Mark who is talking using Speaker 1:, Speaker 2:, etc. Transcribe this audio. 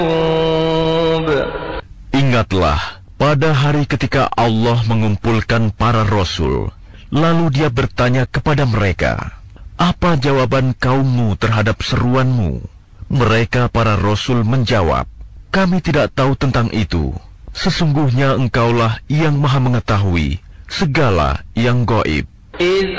Speaker 1: Ingatlah pada hari ketika Allah mengumpulkan para rasul, lalu Dia bertanya kepada mereka, apa jawaban kaummu terhadap seruanmu? Mereka para rasul menjawab, kami tidak tahu tentang itu. Sesungguhnya Engkaulah yang Maha mengetahui segala yang gaib.
Speaker 2: إذ